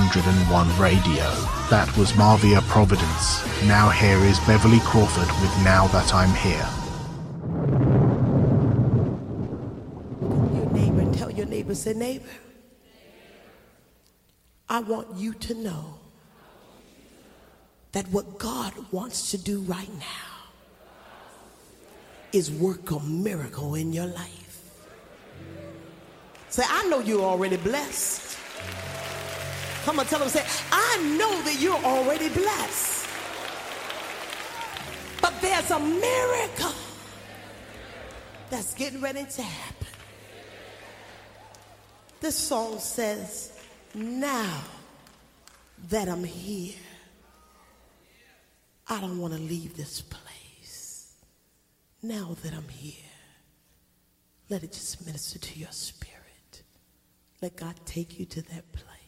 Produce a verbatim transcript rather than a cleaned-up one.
hundred one Radio. That was Marvia Providence. Now here is Beverly Crawford with Now That I'm Here. Your neighbor and tell your neighbor, say, neighbor, I want you to know that what God wants to do right now is work a miracle in your life. Say, I know you're already blessed. Come on, tell them, say, I know that you're already blessed. But there's a miracle that's getting ready to happen. This song says, now that I'm here, I don't want to leave this place. Now that I'm here, let it just minister to your spirit. Let God take you to that place.